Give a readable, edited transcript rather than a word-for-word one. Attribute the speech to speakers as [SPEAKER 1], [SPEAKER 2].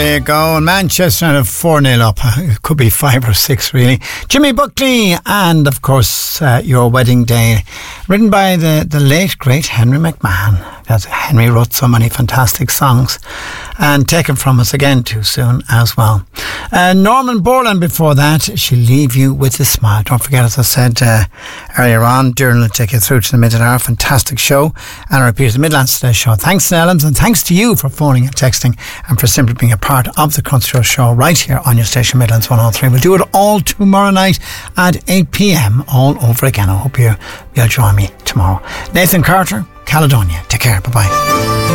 [SPEAKER 1] There you go, and Manchester had a 4-0 up. It could be 5 or 6 really. Jimmy Buckley and of course Your Wedding Day, written by the late great Henry McMahon. Henry wrote so many fantastic songs and taken from us again too soon as well. Norman Borland before that, She'll Leave You With a Smile. Don't forget, as I said earlier on, Duran will take you through to the midnight hour. Fantastic show, and I repeat, the Midlands Today show. Thanks to Ellens, and thanks to you for phoning and texting and for simply being a part of the Constro show right here on your station, Midlands 103. We'll do it all tomorrow night at 8 p.m. all over again. I hope you'll join me tomorrow. Nathan Carter, Caledonia. Take care. Bye-bye.